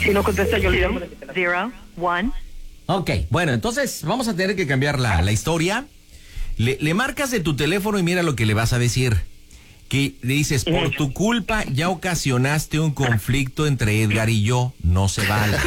Si no contesta, yo le llamo de mi teléfono. 0, 1. Ok, bueno, entonces vamos a tener que cambiar la historia. Le marcas de tu teléfono y mira lo que le vas a decir. Que le dices, por tu culpa ya ocasionaste un conflicto entre Edgar y yo, no se vale.